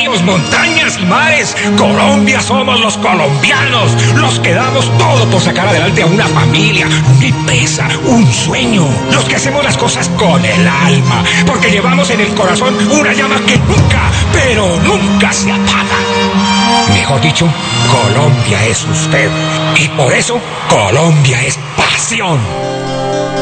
montañas y mares. Colombia somos los colombianos, los que damos todo por sacar adelante a una familia, una empresa, un sueño, los que hacemos las cosas con el alma, porque llevamos en el corazón una llama que nunca, pero nunca se apaga. Mejor dicho, Colombia es usted, y por eso Colombia es pasión.